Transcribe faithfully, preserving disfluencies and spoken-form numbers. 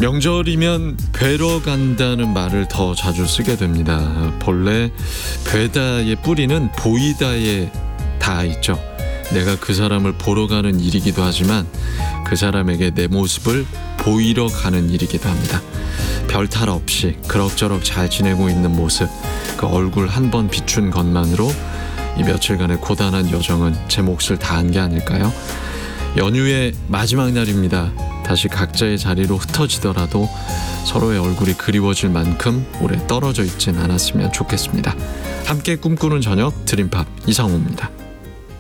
명절이면 뵈러 간다는 말을 더 자주 쓰게 됩니다. 본래 뵈다의 뿌리는 보이다에 닿아 있죠. 내가 그 사람을 보러 가는 일이기도 하지만 그 사람에게 내 모습을 보이러 가는 일이기도 합니다. 별탈 없이 그럭저럭 잘 지내고 있는 모습, 그 얼굴 한 번 비춘 것만으로 이 며칠간의 고단한 여정은 제 몫을 다한 게 아닐까요? 연휴의 마지막 날입니다. 다시 각자의 자리로 흩어지더라도 서로의 얼굴이 그리워질 만큼 오래 떨어져 있진 않았으면 좋겠습니다. 함께 꿈꾸는 저녁 드림팝 이상호입니다.